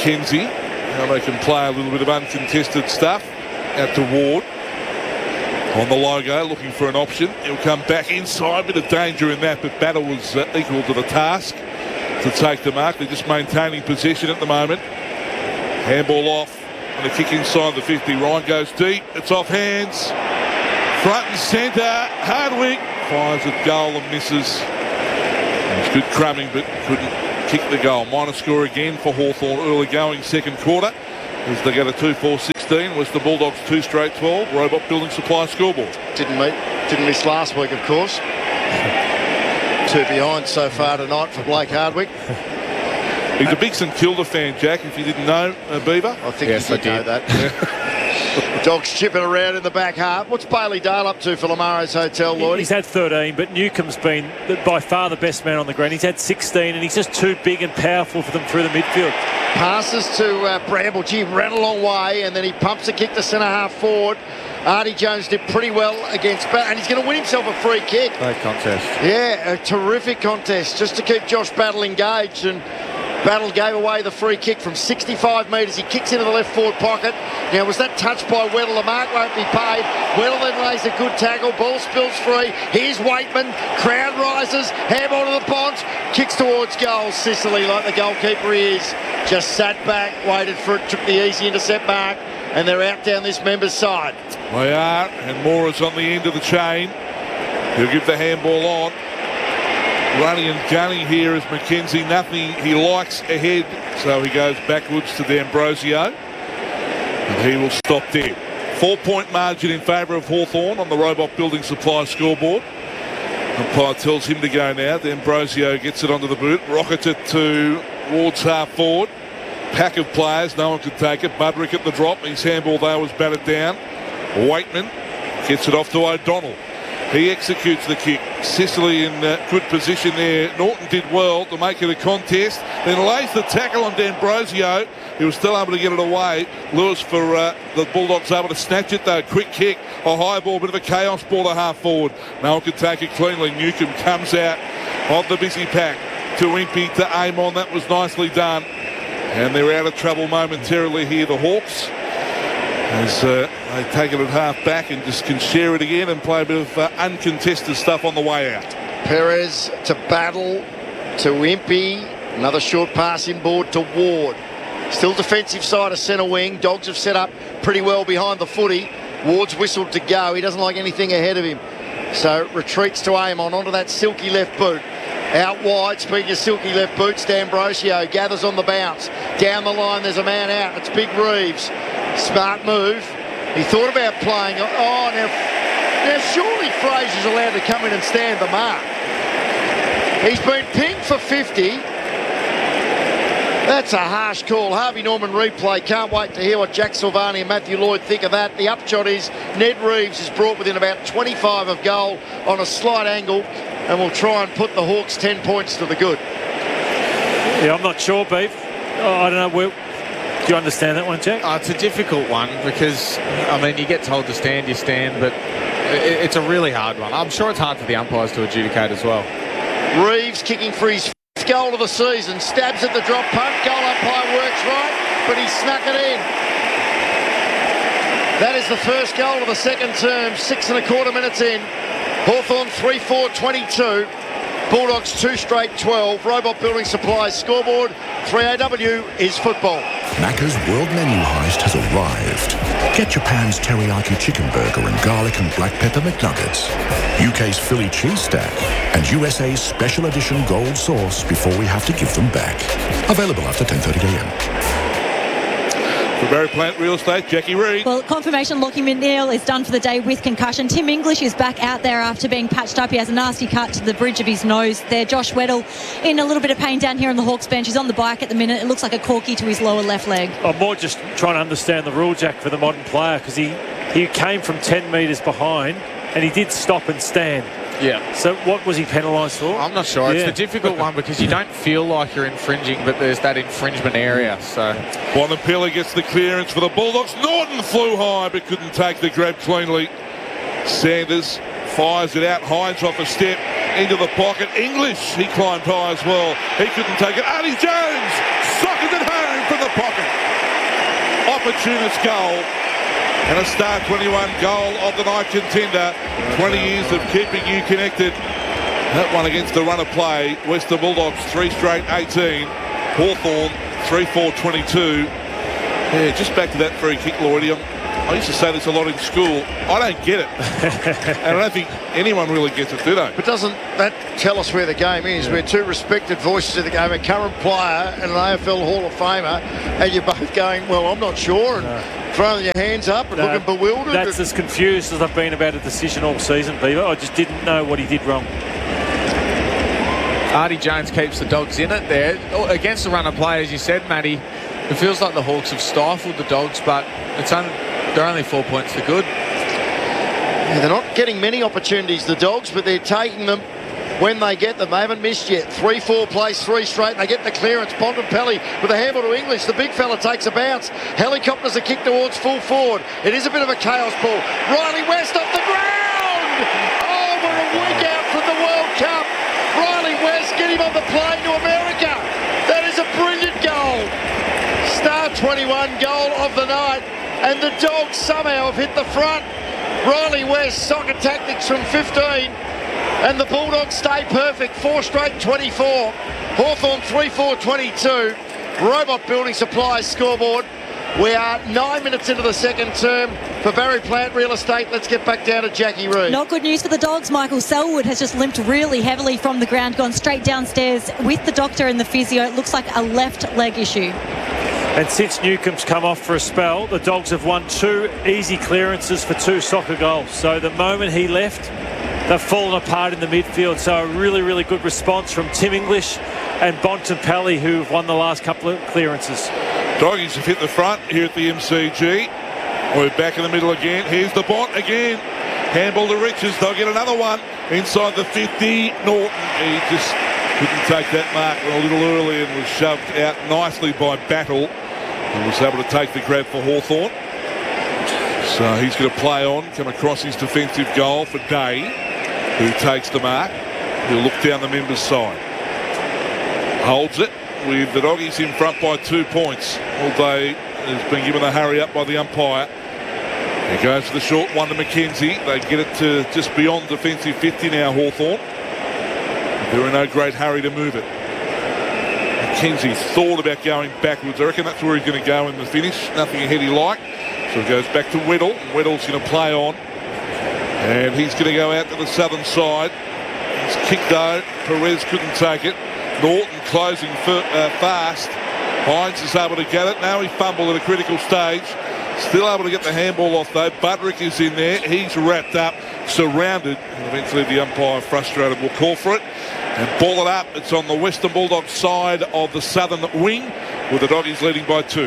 McKenzie. Now they can play a little bit of uncontested stuff out to Ward. on the logo, looking for an option. He'll come back inside, bit of danger in that, but Battle was equal to the task to take the mark. They're just maintaining possession at the moment. Handball off and a kick inside the 50. Ryan goes deep. It's off hands. Front and centre. Hardwick fires a goal and misses. It was good crumbing, but couldn't kick the goal. Minor score again for Hawthorn early going second quarter as they go to 2-4-16. Was the Bulldogs 2 straight 12. Robot Building Supply scoreboard.
Didn't miss last week, of course. 2 behind so far tonight for Blake Hardwick.
He's a big St Kilda fan, Jack, if you didn't know, Beaver.
I think yes, you did know that. Dogs chipping around in the back half. What's Bailey Dale up to for Lamaro's Hotel, Lloyd?
He's had 13, but Newcomb's been by far the best man on the ground. He's had 16, and he's just too big and powerful for them through the midfield.
Passes to Bramble. Gee, ran a long way, and then he pumps a kick to centre-half forward. Artie Jones did pretty well against Battle, and he's going to win himself a free kick.
Great contest.
Yeah, a terrific contest just to keep Josh Battle engaged, and Battle gave away the free kick from 65 metres. He kicks into the left forward pocket. Now, was that touched by Weddle? The mark won't be paid. Weddle then lays a good tackle. Ball spills free. Here's Waitman. Crowd rises. Handball to the Ponce. Kicks towards goal. Sicily, like the goalkeeper he is, just sat back, waited for it, took the easy intercept mark, and they're out down this member's side.
They are, and Mora's on the end of the chain. He'll give the handball on. Running and gunning here is McKenzie. Nothing he likes ahead, so he goes backwards to D'Ambrosio. And he will stop there. 4-point margin in favour of Hawthorn on the Robot Building Supply scoreboard. Umpire tells him to go now. D'Ambrosio gets it onto the boot. Rockets it towards half forward. Pack of players. No one could take it. Budrick at the drop. His handball there was batted down. Waitman gets it off to O'Donnell. He executes the kick. Sicily in good position there. Norton did well to make it a contest. Then lays the tackle on D'Ambrosio. He was still able to get it away. Lewis for the Bulldogs able to snatch it though. Quick kick. A high ball. Bit of a chaos ball to half forward. No one could take it cleanly. Newcomb comes out of the busy pack to Impey to aim on. That was nicely done. And they're out of trouble momentarily here, the Hawks, as they take it at half back and just can share it again and play a bit of uncontested stuff on the way out.
Perez to Battle to Impey. Another short pass inboard to Ward. Still defensive side of centre wing. Dogs have set up pretty well behind the footy. Ward's whistled to go. He doesn't like anything ahead of him. So retreats to Amon onto that silky left boot. Out wide, speaking of silky left boots, D'Ambrosio gathers on the bounce. Down the line, there's a man out. It's Big Reeves. Smart move. He thought about playing. Oh, now surely Fraser's allowed to come in and stand the mark. He's been pinged for 50. That's a harsh call. Harvey Norman replay. Can't wait to hear what Jack Silvani and Matthew Lloyd think of that. The upshot is Ned Reeves is brought within about 25 of goal on a slight angle, and will try and put the Hawks 10 points to the good.
Yeah, I'm not sure, Beef. I don't know. Do you understand that one, Jack?
It's a difficult one because, I mean, you get told to stand, you stand, but it's a really hard one. I'm sure it's hard for the umpires to adjudicate as well.
Reeves kicking for his 5th goal of the season. Stabs at the drop punt. Goal umpire works right, but he snuck it in. That is the first goal of the second term. 6.25 minutes in. Hawthorn 3-4-22. Bulldogs 2 straight 12. Robot Building Supplies scoreboard. 3AW is football.
Macca's World Menu Heist has arrived. Get Japan's teriyaki chicken burger and garlic and black pepper McNuggets, UK's Philly cheese stack, and USA's special edition gold sauce before we have to give them back. Available after 10:30 a.m.
For Barry Plant Real Estate, Jackie Reid.
Well, confirmation Lachie McNeil is done for the day with concussion. Tim English is back out there after being patched up. He has a nasty cut to the bridge of his nose there. Josh Weddle in a little bit of pain down here on the Hawks bench. He's on the bike at the minute. It looks like a corky to his lower left leg.
I'm more just trying to understand the rule, Jack, for the modern player, because he came from 10 metres behind and he did stop and stand.
Yeah.
So what was he penalised for?
I'm not sure. It's a difficult one because you don't feel like you're infringing, but there's that infringement area. So
Bonampelli gets the clearance for the Bulldogs. Norton flew high but couldn't take the grab cleanly. Sanders fires it out. Hines off a step into the pocket. English, he climbed high as well. He couldn't take it. Artie Jones socked it home from the pocket. Opportunist goal. And a Star 21 goal of the night contender. 20 years of keeping you connected. That one against the run of play. Western Bulldogs 3 straight 18. Hawthorn 3-4-22. Yeah, just back to that free kick, Lloydie. I used to say this a lot in school. I don't get it. And I don't think anyone really gets it, do they?
But doesn't that tell us where the game is? Yeah. We're two respected voices of the game, a current player and an AFL Hall of Famer, and you're both going, well, I'm not sure, and throwing your hands up and looking bewildered.
That's as confused as I've been about a decision all season, Beaver. I just didn't know what he did wrong.
Artie Jones keeps the Dogs in it there. Against the run of play, as you said, Matty, it feels like the Hawks have stifled the Dogs, but they're only 4 points for good.
Yeah, they're not getting many opportunities, the Dogs, but they're taking them when they get them. They haven't missed yet. 3-4 plays, 3 straight. They get the clearance. Bontempelli with a handball to English. The big fella takes a bounce. Helicopters a kick towards full forward. It is a bit of a chaos ball. Riley West off the ground! Oh, we're a week out from the World Cup. Riley West, get him on the plane to America. That is a brilliant goal. Star 21 goal of the night. And the Dogs somehow have hit the front. Riley West, soccer tactics from 15. And the Bulldogs stay perfect. 4 straight 24. Hawthorn 3-4-22. Robot Building Supplies scoreboard. We are 9 minutes into the second term for Barry Plant Real Estate. Let's get back down to Jackie Reid.
Not good news for the Dogs. Michael Selwood has just limped really heavily from the ground, gone straight downstairs with the doctor and the physio. It looks like a left leg issue.
And since Newcomb's come off for a spell, the Dogs have won 2 easy clearances for 2 soccer goals. So the moment he left, they've fallen apart in the midfield. So a really, really good response from Tim English and Bontempelli, who've won the last couple of clearances.
Doggies have hit the front here at the MCG. We're back in the middle again. Here's the Bont again. Handball to Richards. They'll get another one inside the 50. Norton, he just couldn't take that mark a little early and was shoved out nicely by Battle, who was able to take the grab for Hawthorn. So he's going to play on, come across his defensive goal for Day, who takes the mark. He'll look down the members' side. Holds it with the Doggies in front by 2 points. All day has been given a hurry up by the umpire. He goes for the short one to McKenzie. They get it to just beyond defensive 50 now, Hawthorn. They're in no great hurry to move it. McKenzie thought about going backwards. I reckon that's where he's going to go in the finish. Nothing ahead he liked. So he goes back to Weddle. Weddle's going to play on. And he's going to go out to the southern side. He's kicked out. Perez couldn't take it. Norton closing fast. Hines is able to get it. Now he fumbled at a critical stage. Still able to get the handball off though. Budrick is in there. He's wrapped up, surrounded. And eventually the umpire, frustrated, will call for it. And ball it up. It's on the Western Bulldogs side of the southern wing, with the Doggies leading by 2.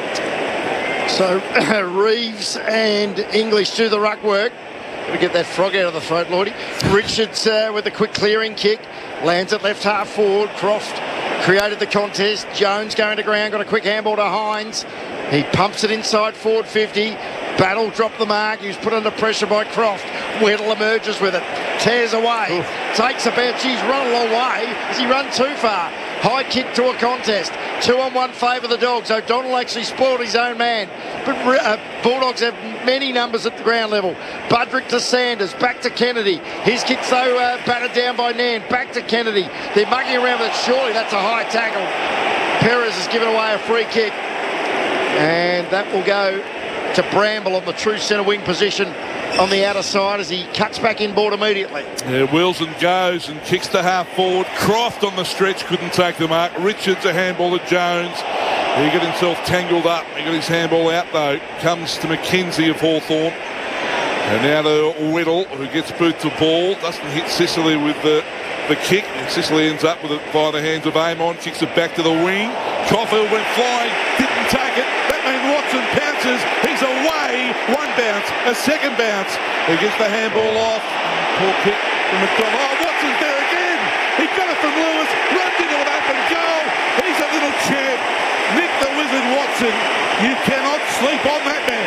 So Reeves and English do the ruck work. Got to get that frog out of the throat, Lordy. Richards with a quick clearing kick. Lands it left half forward. Croft created the contest. Jones going to ground. Got a quick handball to Hines. He pumps it inside forward 50. Battle dropped the mark. He was put under pressure by Croft. Weddle emerges with it. Tears away. Oof. Takes a bounce. He's run a long way. Has he run too far? High kick to a contest. 2-on-1 favour the Dogs. O'Donnell actually spoiled his own man. But Bulldogs have many numbers at the ground level. Budrick to Sanders. Back to Kennedy. His kick's though battered down by Nan. Back to Kennedy. They're mugging around with it. Surely that's a high tackle. Perez has given away a free kick. And that will go to Bramble on the true centre wing position on the outer side as he cuts back inboard immediately.
Yeah, Wilson goes and kicks to half forward. Croft on the stretch couldn't take the mark. Richards a handball to Jones. He got himself tangled up. He got his handball out though. Comes to McKenzie of Hawthorn. And now to Weddle, who gets boot to ball. Doesn't hit Sicily with the kick. And Sicily ends up with it via the hands of Amon. Kicks it back to the wing. Caulfield went flying. Didn't take it. That means Watson pounces. He's away. One bounce. A second bounce. He gets the handball off. Poor kick from McDonald. Oh, Watson's there again. He got it from Lewis. Runs into an open goal. He's a little champ. Nick the Wizard Watson. You cannot sleep on that man.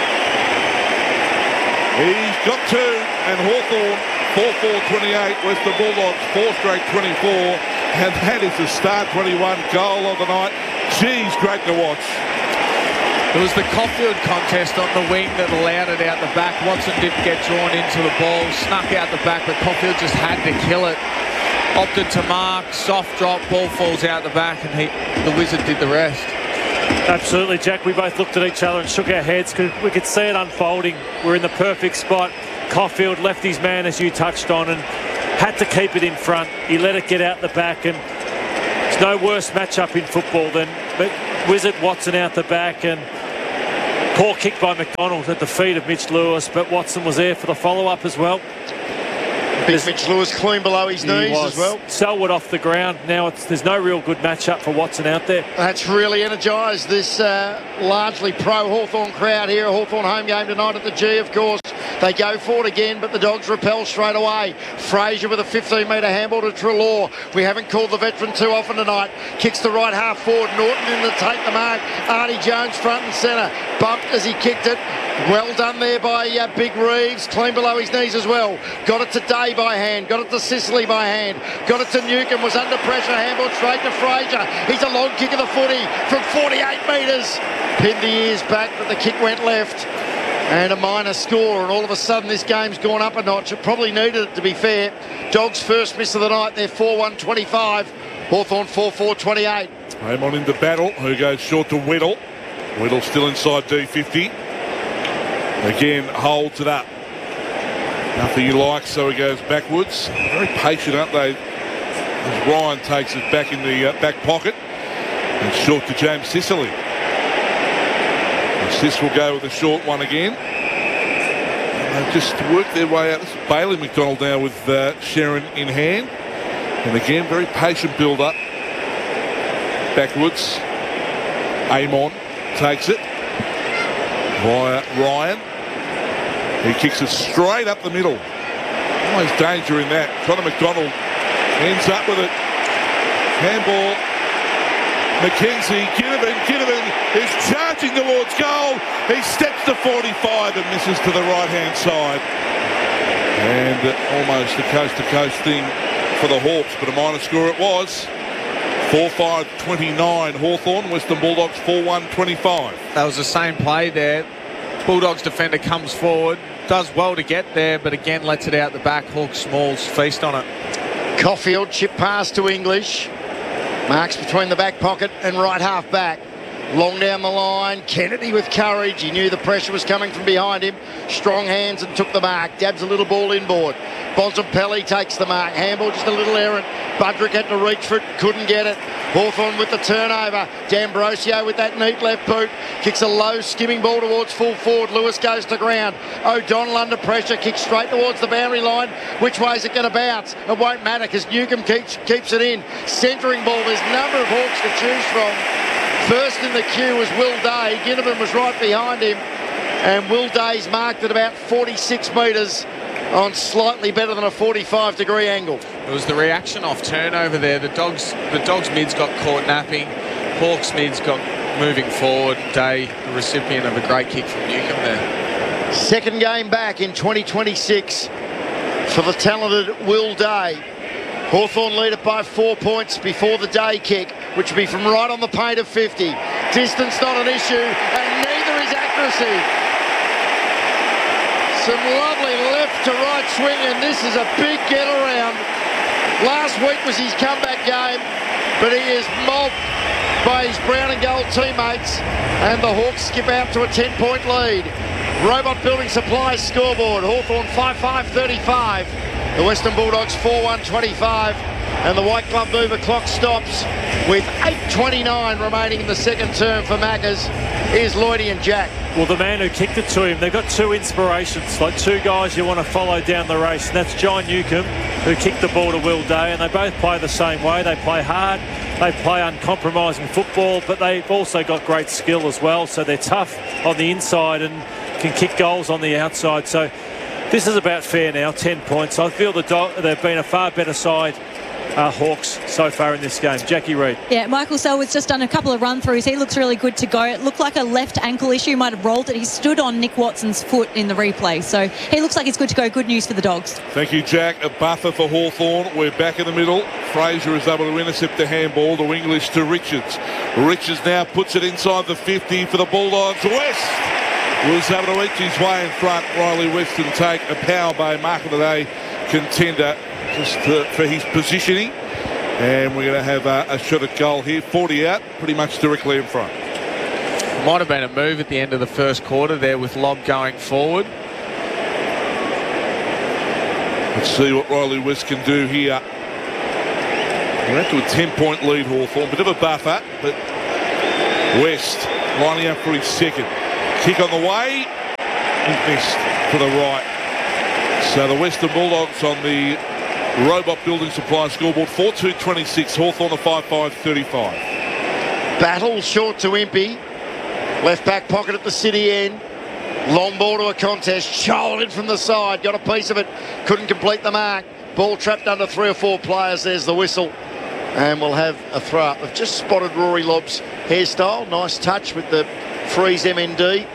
He's got 2. And Hawthorn 4-4-28. Western Bulldogs 4 straight 24. And that is the Star 21 goal of the night. Geez, great to watch.
It was the Caulfield contest on the wing that allowed it out the back. Watson didn't get drawn into the ball, snuck out the back, but Caulfield just had to kill it. Opted to mark, soft drop, ball falls out the back, and the Wizard did the rest.
Absolutely, Jack. We both looked at each other and shook our heads because we could see it unfolding. We're in the perfect spot. Caulfield left his man, as you touched on, and had to keep it in front. He let it get out the back, and there's no worse matchup in football than Wizard Watson out the back, and poor kick by McDonald at the feet of Mitch Lewis, but Watson was there for the follow-up as well.
Big Mitch Lewis clean below his knees as well.
Selwood off the ground. Now there's no real good matchup for Watson out there.
That's really energised this largely pro-Hawthorn crowd here. A Hawthorn home game tonight at the G, of course. They go for it again, but the Dogs repel straight away. Fraser with a 15-metre handball to Treloar. We haven't called the veteran too often tonight. Kicks the right half forward. Norton in to take the mark. Artie Jones front and centre. Bumped as he kicked it. Well done there by Big Reeves. Clean below his knees as well. Got it to Day by hand. Got it to Sicily by hand. Got it to Newcomb. Was under pressure. Handball straight to Fraser. He's a long kick of the footy from 48 metres. Pinned the ears back, but the kick went left. And a minor score, and all of a sudden this game's gone up a notch. It probably needed it, to be fair. Dogs' first miss of the night. They're 4-1-25. Hawthorn 4-4-28.
Amon into battle, who goes short to Whittle. Whittle still inside D50. Again, holds it up. Nothing he likes, so he goes backwards. Very patient, aren't they? As Ryan takes it back in the back pocket. And short to James Sicily. Sis will go with a short one again. And they've just worked their way out. This is Bailey McDonald now with Sharon in hand. And again, very patient build-up. Backwards. Amon takes it. Via Ryan. He kicks it straight up the middle. Always danger in that. Connor McDonald ends up with it. Handball. McKenzie, Ginnivan is charging towards goal. He steps to 45 and misses to the right-hand side. And almost a coast-to-coast thing for the Hawks, but a minor score it was. 4-5-29 Hawthorn, Western Bulldogs 4-1-25.
That was the same play there. Bulldogs defender comes forward, does well to get there, but again lets it out the back. Hawks Smalls feast on it.
Caulfield chip pass to English. Marks between the back pocket and right half back. Long down the line. Kennedy with courage. He knew the pressure was coming from behind him. Strong hands and took the mark. Dabs a little ball inboard. Bontempelli takes the mark. Handball just a little errant. Budrick had to reach for it. Couldn't get it. Hawthorn with the turnover. D'Ambrosio with that neat left boot. Kicks a low skimming ball towards full forward. Lewis goes to ground. O'Donnell under pressure. Kicks straight towards the boundary line. Which way is it going to bounce? It won't matter because Newcomb keeps it in. Centering ball. There's a number of Hawks to choose from. First in the queue was Will Day. Ginnivan was right behind him. And Will Day's marked at about 46 metres on slightly better than a 45-degree angle.
It was the reaction off turnover there. The Dogs mids got caught napping. Hawks mids got moving forward. Day, the recipient of a great kick from Newcomb there.
Second game back in 2026 for the talented Will Day. Hawthorn lead it by 4 points before the Day kick, which will be from right on the paint of 50. Distance not an issue, and neither is accuracy. Some lovely left to right swing, and this is a big get around. Last week was his comeback game, but he is mobbed by his brown and gold teammates, and the Hawks skip out to a 10-point lead. Robot Building Supplies scoreboard. Hawthorn 5-5-35. The Western Bulldogs 4-1-25. And the White Glove Mover clock stops with 8:29 remaining in the second term for Maccas. Here's Lloydie and Jack.
Well, the man who kicked it to him, they've got two inspirations, like two guys you want to follow down the race, and that's John Newcomb, who kicked the ball to Will Day, and they both play the same way. They play hard, they play uncompromising football, but they've also got great skill as well, so they're tough on the inside and can kick goals on the outside. So this is about fair now, 10 points. I feel they've been a far better side Hawks so far in this game. Jackie Reid.
Yeah, Michael Selwood's just done a couple of run-throughs. He looks really good to go. It looked like a left ankle issue, might have rolled it. He stood on Nick Watson's foot in the replay. So he looks like he's good to go. Good news for the Dogs.
Thank you, Jack. A buffer for Hawthorn. We're back in the middle. Fraser is able to intercept the handball to English to Richards. Richards now puts it inside the 50 for the Bulldogs. West was able to reach his way in front. Riley Weston take a Power Bay Mark of the Day contender just for his positioning. And we're going to have a shot at goal here. 40 out, pretty much directly in front.
Might have been a move at the end of the first quarter there with Lobb going forward.
Let's see what Riley West can do here. We're up to a 10-point lead, Hawthorn. Bit of a buffer, but West lining up for his second. Kick on the way. He missed to the right. So the Western Bulldogs on the Robot Building Supply scoreboard. 4-2-26. Hawthorn a 5-5-35.
Battle short to Impey. Left back pocket at the city end. Long ball to a contest. Child in from the side. Got a piece of it. Couldn't complete the mark. Ball trapped under 3 or 4 players. There's the whistle. And we'll have a throw up. I've just spotted Rory Lobb's hairstyle. Nice touch with the Freeze MND.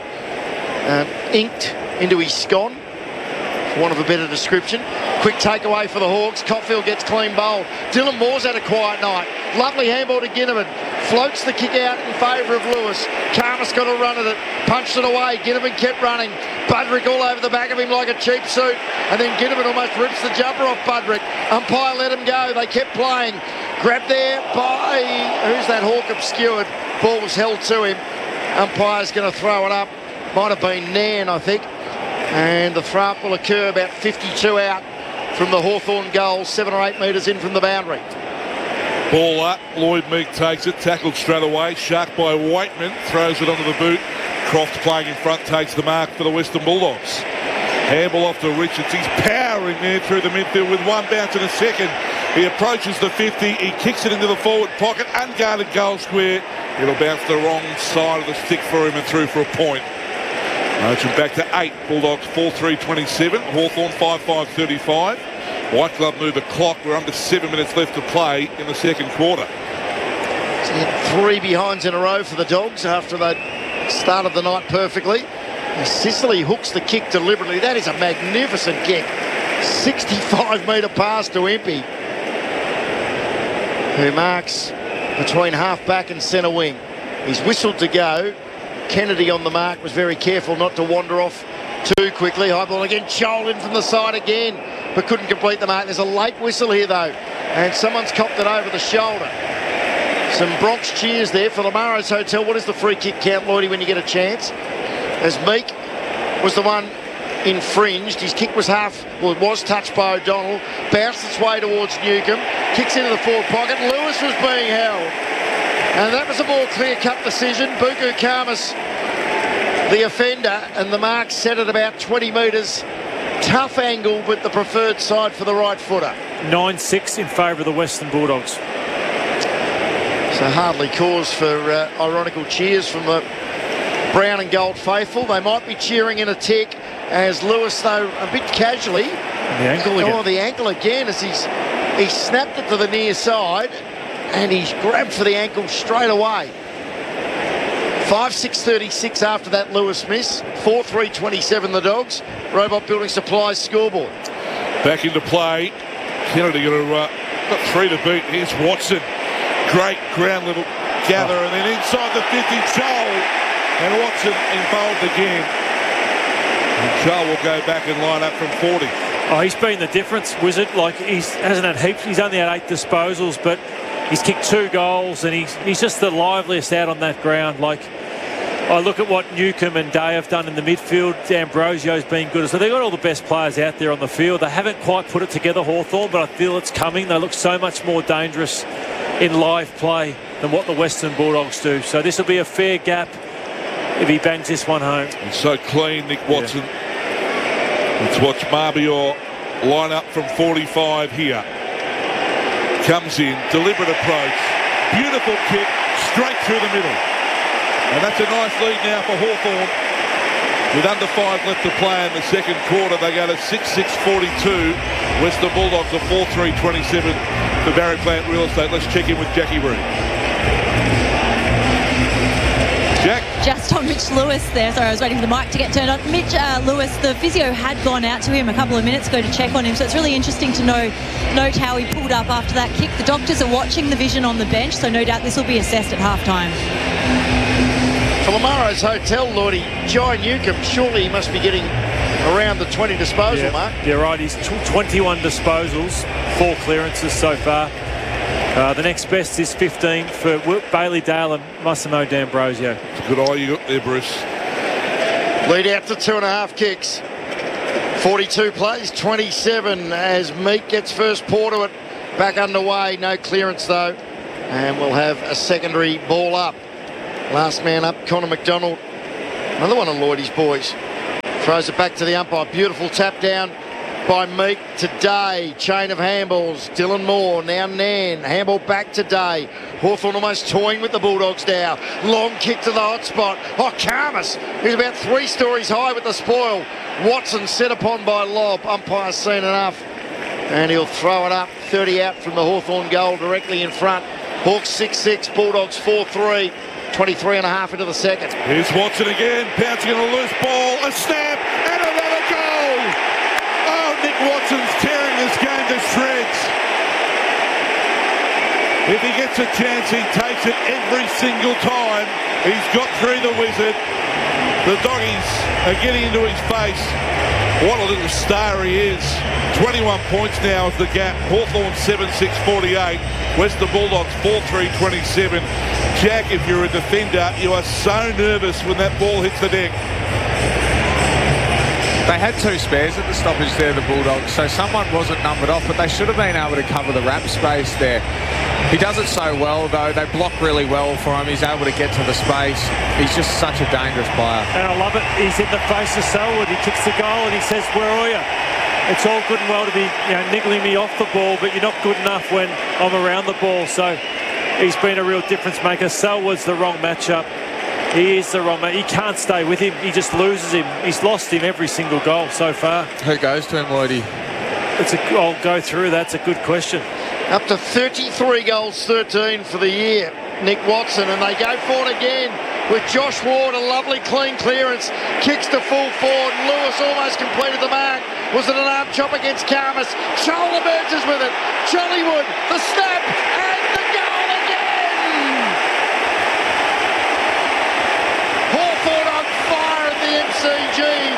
Inked into his scone, for want of a better description. Quick takeaway for the Hawks. Cotfield gets clean bowl. Dylan Moore's had a quiet night. Lovely handball to Ginnivan. Floats the kick out in favour of Lewis. Karmas got a run at it. Punched it away. Ginnivan kept running. Budrick all over the back of him like a cheap suit. And then Ginnivan almost rips the jumper off Budrick. Umpire let him go. They kept playing. Grabbed there by... Who's that Hawk obscured? Ball was held to him. Umpire's going to throw it up. Might have been Nairn, I think. And the throw up will occur about 52 out from the Hawthorn goal, 7 or 8 metres in from the boundary.
Ball up. Lloyd Meek takes it. Tackled straight away. Shark by Waitman. Throws it onto the boot. Croft playing in front takes the mark for the Western Bulldogs. Handball off to Richards. He's powering there through the midfield with one bounce in a second. He approaches the 50. He kicks it into the forward pocket. Unguarded goal square. It'll bounce the wrong side of the stick for him and through for a point. Motion back to 8. Bulldogs 4-3-27. Hawthorn 5-5-35. White Glove move the clock. We're under 7 minutes left to play in the second quarter.
So 3 behinds in a row for the Dogs after they started the night perfectly. And Sicily hooks the kick deliberately. That is a magnificent kick. 65-metre pass to Impey, who marks between half-back and centre wing. He's whistled to go. Kennedy on the mark was very careful not to wander off too quickly. High ball again, Chol in from the side again, but couldn't complete the mark. There's a late whistle here though, and someone's copped it over the shoulder. Some Bronx cheers there for the Murray's Hotel. What is the free kick count, Lloydie, when you get a chance? As Meek was the one infringed. His kick was it was touched by O'Donnell, bounced its way towards Newcomb, kicks into the forward pocket. Lewis was being held. And that was a more clear-cut decision. Buku Karmas, the offender, and the mark set at about 20 metres. Tough angle, but the preferred side for the right footer.
9-6 in favour of the Western Bulldogs.
So hardly cause for ironical cheers from the brown and gold faithful. They might be cheering in a tick as Lewis, though, a bit casually.
The ankle again.
Oh, the ankle again as he snapped it to the near side. And he's grabbed for the ankle straight away. 5-6-36 after that Lewis miss. 4-3-27 the Dogs. Robot Building Supplies scoreboard.
Back into play. Kennedy got 3 to beat. Here's Watson. Great ground little gather. And then inside the 50, Joel. And Watson involved again. And Joel will go back and line up from 40.
Oh, he's been the difference, Wizard. Like, he hasn't had heaps. He's only had 8 disposals, but he's kicked 2 goals, and he's just the liveliest out on that ground. Like, I look at what Newcomb and Day have done in the midfield. D'Ambrosio's been good. So they've got all the best players out there on the field. They haven't quite put it together, Hawthorn, but I feel it's coming. They look so much more dangerous in live play than what the Western Bulldogs do. So this will be a fair gap if he bangs this one home.
He's so clean, Nick Watson. Yeah. Let's watch Marbior line up from 45 here. Comes in, deliberate approach, beautiful kick, straight through the middle. And that's a nice lead now for Hawthorn. With under 5 left to play in the second quarter, they go to 6-6-42. Western Bulldogs are 4-3-27 for Barry Plant Real Estate. Let's check in with Jackie Root. Jack?
Just on Mitch Lewis there. Sorry, I was waiting for the mic to get turned on. Mitch Lewis, the physio had gone out to him a couple of minutes ago to check on him, so it's really interesting to note how he pulled up after that kick. The doctors are watching the vision on the bench, so no doubt this will be assessed at halftime.
For Lamaro's Hotel, Lordy, Jai Newcomb, surely he must be getting around the 20 disposal mark.
Yeah, right. He's 21 disposals, 4 clearances so far. The next best is 15 for Bailey Dale and Massimo D'Ambrosio.
It's a good eye you got there, Bruce.
Lead out to 2.5 kicks. 42 plays, 27 as Meek gets first paw to it. Back underway, no clearance though. And we'll have a secondary ball up. Last man up, Connor McDonald. Another one of Lloydie's boys. Throws it back to the umpire. Beautiful tap down by Meek to Day. Chain of handballs. Dylan Moore, now Nan. Handball back to Day. Hawthorn almost toying with the Bulldogs now. Long kick to the hot spot. Oh, Karmas, who's about 3 stories high with the spoil. Watson set upon by Lobb. Umpire's seen enough. And he'll throw it up. 30 out from the Hawthorn goal directly in front. Hawks 6-6, Bulldogs 4-3. 23.5 into the second.
Here's Watson again, pouncing on a loose ball, a snap, and another goal! Oh, Nick Watson's tearing this game to shreds. If he gets a chance, he takes it every single time. He's got through the wizard. The doggies are getting into his face. What a little star he is. 21 points now is the gap. Hawthorn 7-6-48. Western Bulldogs 4-3-27. Jack, if you're a defender, you are so nervous when that ball hits the deck.
They had 2 spares at the stoppage there, the Bulldogs, so someone wasn't numbered off, but they should have been able to cover the wrap space there. He does it so well, though. They block really well for him. He's able to get to the space. He's just such a dangerous player.
And I love it. He's in the face of Selwood. He kicks the goal and he says, "Where are you?" It's all good and well to be niggling me off the ball, but you're not good enough when I'm around the ball. So he's been a real difference maker. Selwood's the wrong matchup. He is the wrong matchup. He can't stay with him. He just loses him. He's lost him every single goal so far.
Who goes to him, Lloydie?
I'll go through. That's a good question.
Up to 33 goals, 13 for the year, Nick Watson, and they go forward again with Josh Ward, a lovely clean clearance, kicks to full forward. Lewis almost completed the mark. Was it an arm chop against Karmas? Joel emerges with it. Jollywood, the snap, and the goal again! Hawthorn on fire at the MCG.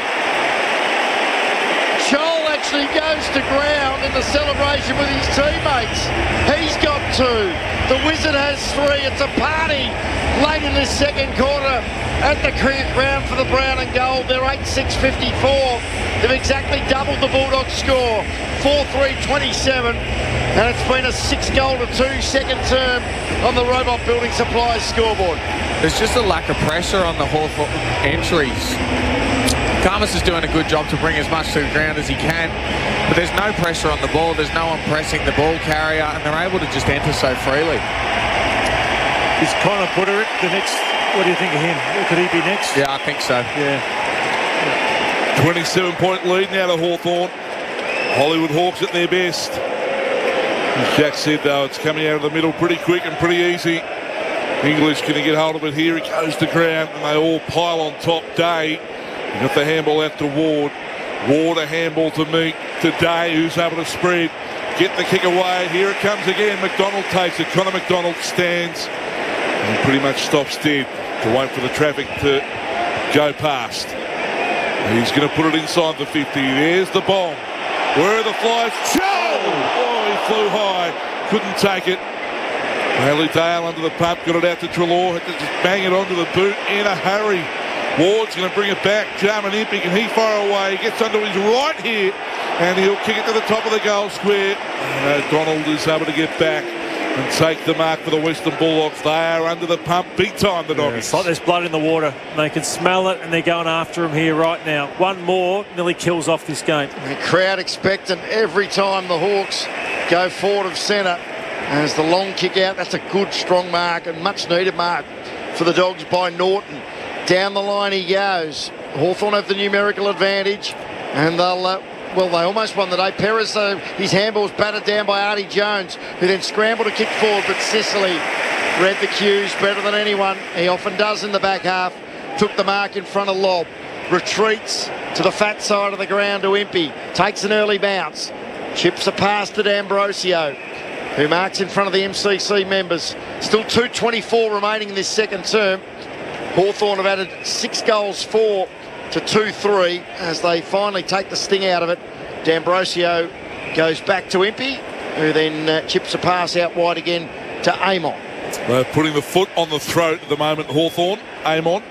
Joel actually goes to ground in the celebration with his teammates. He's got 2. The Wizard has 3. It's a party late in this second quarter at the cricket ground for the brown and gold. They're 8-6-54. They've exactly doubled the Bulldogs score. 4-3-27. And it's been a 6-2 second term on the Robot Building Supplies scoreboard.
There's just a lack of pressure on the Hawthorn entries. Karmas is doing a good job to bring as much to the ground as he can, but there's no pressure on the ball. There's no one pressing the ball carrier, and they're able to just enter so freely.
Is Connor Butter the next? What do you think of him? Could he be next?
Yeah, I think so.
Yeah.
27-point lead now to Hawthorn. Hollywood Hawks at their best. As Jack said, though, it's coming out of the middle pretty quick and pretty easy. English going to get hold of it here. He goes to ground, and they all pile on top. Day. Got the handball out to Ward. Ward a handball to Meek. To Day, who's able to spread. Get the kick away. Here it comes again. McDonald takes it. Connor McDonald stands. And he pretty much stops dead to wait for the traffic to go past. He's going to put it inside the 50. There's the bomb. Where are the flies? Oh, he flew high. Couldn't take it. Bailey Dale under the pump. Got it out to Treloar. Had to just bang it onto the boot in a hurry. Ward's going to bring it back. Jarman Impey, can he fire away? He gets under his right here, and he'll kick it to the top of the goal square. And Donald is able to get back and take the mark for the Western Bulldogs. They are under the pump big time, the Doggies.
It's like there's blood in the water. They can smell it, and they're going after him here right now. One more nearly kills off this game.
The crowd expectant every time the Hawks go forward of centre. As the long kick out, that's a good, strong mark and much needed mark for the Dogs by Norton. Down the line he goes. Hawthorn have the numerical advantage, and they'll... Well, they almost won the day. Perez, his handball's battered down by Artie Jones, who then scrambled to kick forward, but Sicily read the cues better than anyone. He often does in the back half. Took the mark in front of Lobb. Retreats to the fat side of the ground to Impey. Takes an early bounce. Chips a pass to D'Ambrosio, who marks in front of the MCC members. Still 2:24 remaining in this second term. Hawthorn have added 6 goals, 4 to 2-3 as they finally take the sting out of it. D'Ambrosio goes back to Impey, who then chips a pass out wide again to Amon.
They're putting the foot on the throat at the moment, Hawthorn. Amon.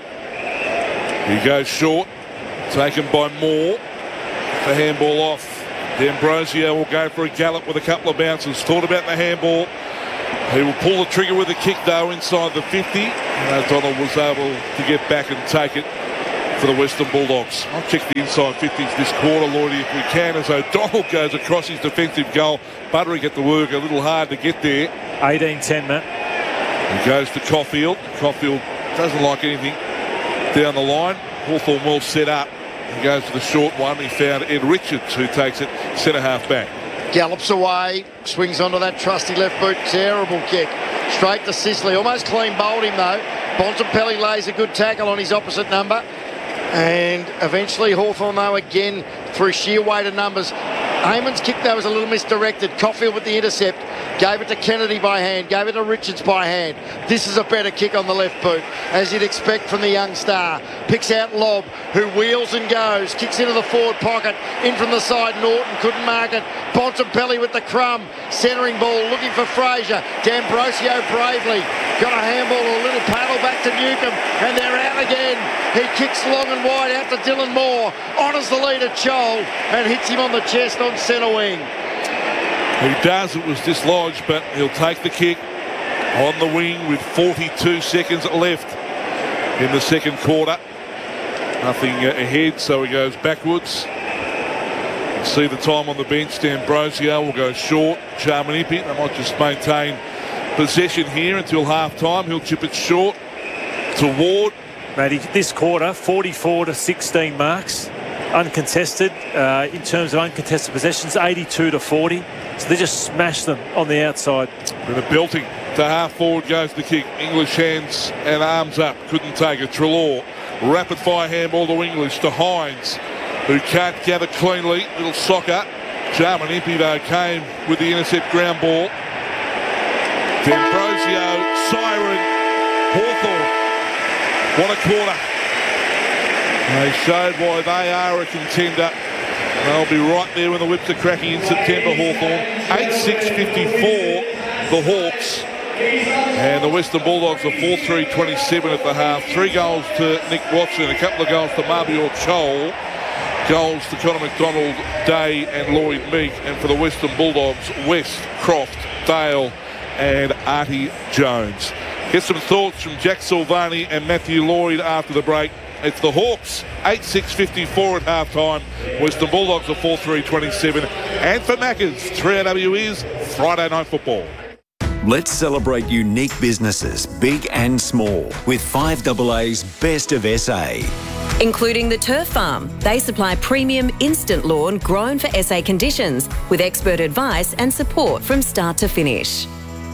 He goes short, taken by Moore. The handball off. D'Ambrosio will go for a gallop with a couple of bounces. Thought about the handball. He will pull the trigger with a kick though inside the 50. And O'Donnell was able to get back and take it for the Western Bulldogs. I'll check the inside 50s this quarter, Lloydie, if we can, as O'Donnell goes across his defensive goal. Buttery get to work a little hard to get there.
18-10, Matt.
He goes to Caulfield. Caulfield doesn't like anything down the line. Hawthorn well set up. He goes to the short one. He found Ed Richards, who takes it centre half back.
Gallops away, swings onto that trusty left boot. Terrible kick. Straight to Sicily. Almost clean bowled him though. Bontempelli lays a good tackle on his opposite number. And eventually Hawthorn though again through sheer weight of numbers. Amon's kick though was a little misdirected. Caulfield with the intercept. Gave it to Kennedy by hand. Gave it to Richards by hand. This is a better kick on the left boot, as you'd expect from the young star. Picks out Lobb, who wheels and goes. Kicks into the forward pocket. In from the side, Norton couldn't mark it. Bontempelli with the crumb. Centering ball, looking for Fraser. D'Ambrosio bravely. Got a handball or a little paddle back to Newcomb. And they're out again. He kicks long and wide out to Dylan Moore. Honours the lead at Chol and hits him on the chest on centre wing.
He does. It was dislodged, but he'll take the kick on the wing with 42 seconds left in the second quarter. Nothing ahead, so he goes backwards. See the time on the bench. D'Ambrosio will go short. Jarman Impey, they might just maintain possession here until half-time. He'll chip it short to Ward.
Matty, this quarter, 44 to 16 marks. Uncontested, in terms of uncontested possessions, 82 to 40. So they just smashed them on the outside.
With a belting to half forward goes the kick. English hands and arms up. Couldn't take it. Treloar. Rapid fire handball to English to Hines, who can't gather cleanly. Little soccer. Jarman Impey though came with the intercept ground ball. D'Ambrosio, siren, Hawthorn. What a quarter. They showed why they are a contender. They'll be right there when the whips are cracking in September, Hawthorn. 8-6-54, the Hawks. And the Western Bulldogs are 4-3-27 at the half. 3 goals to Nick Watson, a couple of goals to Mabior Chol. Goals to Connor McDonald, Day and Lloyd Meek. And for the Western Bulldogs, West, Croft, Dale and Artie Jones. Get some thoughts from Jack Silvani and Matthew Lloyd after the break. It's the Hawks, 8-6-54 at halftime. Western Bulldogs are 4-3-27. And for Maccas, 3AW is Friday Night Football.
Let's celebrate unique businesses, big and small, with 5AA's Best of SA.
Including the Turf Farm. They supply premium instant lawn grown for SA conditions with expert advice and support from start to finish.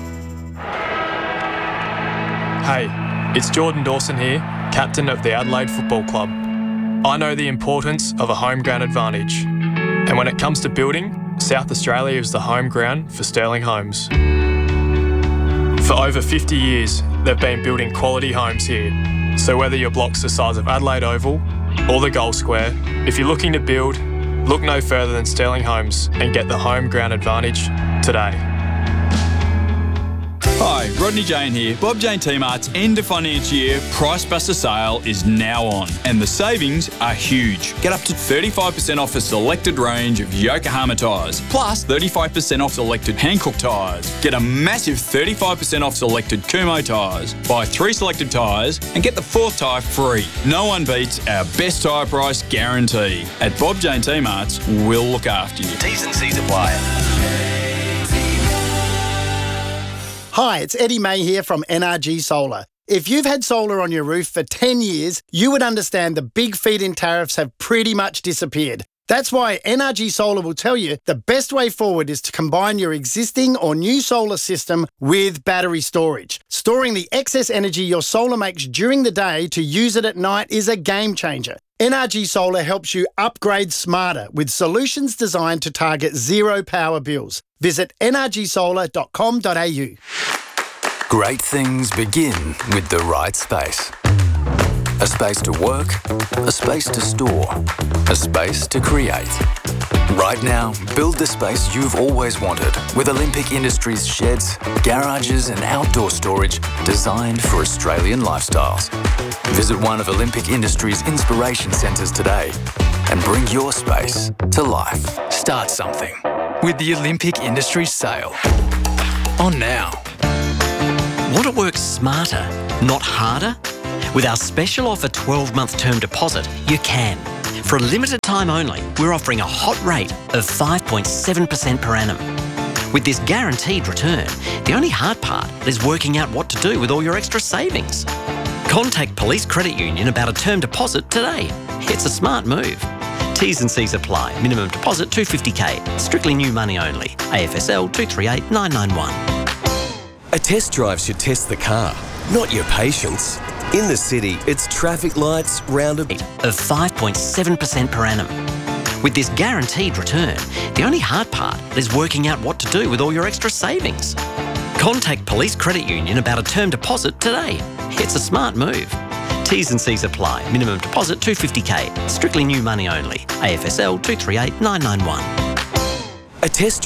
Hey, it's Jordan Dawson here, captain of the Adelaide Football Club. I know the importance of a home ground advantage. And when it comes to building, South Australia is the home ground for Sterling Homes. For over 50 years, they've been building quality homes here. So whether your block's the size of Adelaide Oval or the Gold Square, if you're looking to build, look no further than Sterling Homes and get the home ground advantage today.
Hi, Rodney Jane here. Bob Jane T-Mart's end of financial year Price Buster sale is now on, and the savings are huge. Get up to 35% off a selected range of Yokohama tyres, plus 35% off selected Hankook tyres. Get a massive 35% off selected Kumho tyres. Buy 3 selected tyres and get the 4th tyre free. No one beats our best tyre price guarantee. At Bob Jane T-Mart's, we'll look after you.
T's and C's apply.
Hi, it's Eddie May here from NRG Solar. If you've had solar on your roof for 10 years, you would understand the big feed-in tariffs have pretty much disappeared. That's why NRG Solar will tell you the best way forward is to combine your existing or new solar system with battery storage. Storing the excess energy your solar makes during the day to use it at night is a game changer. NRG Solar helps you upgrade smarter with solutions designed to target zero power bills. Visit nrgsolar.com.au.
Great things begin with the right space. A space to work, a space to store, a space to create. Right now, build the space you've always wanted with Olympic Industries sheds, garages and outdoor storage designed for Australian lifestyles. Visit one of Olympic Industries' inspiration centres today and bring your space to life. Start something with the Olympic Industries sale. On now.
Want to work smarter, not harder? With our special offer 12-month term deposit, you can. For a limited time only, we're offering a hot rate of 5.7% per annum. With this guaranteed return, the only hard part is working out what to do with all your extra savings. Contact Police Credit Union about a term deposit today. It's a smart move. T's and C's apply. Minimum deposit $250K. Strictly new money only. AFSL 238991.
A test drive should test the car, not your patience. In the city, it's traffic lights, roundabout
of 5.7% per annum. With this guaranteed return, the only hard part is working out what to do with all your extra savings. Contact Police Credit Union about a term deposit today. It's a smart move. T's and C's apply. Minimum deposit $250K. Strictly new money only. AFSL 238991.
A test